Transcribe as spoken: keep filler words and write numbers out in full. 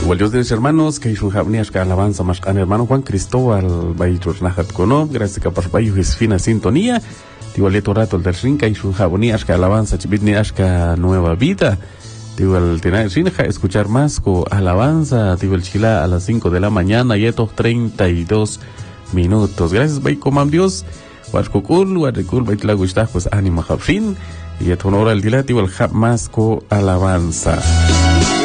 Igual Dios de los hermanos, que hizo Javnias, que alabanza más can hermano Juan Cristóbal, Bayur Najat Kono, gracias a por Bayu es fina sintonía. Igual le rato el del Rinca, hizo Javnias, que alabanza, Chibitnias, que nueva vida. Igual tener Rinca, escuchar más con alabanza, igual Chila a las cinco de la mañana, y estos treinta y dos minutos. Gracias, Bay Comam Dios. Huarcocul, Huarcocul, Baitla Gustavo, pues ánimo Javfin. Y a tu hora el dilate, igual Jab más con alabanza.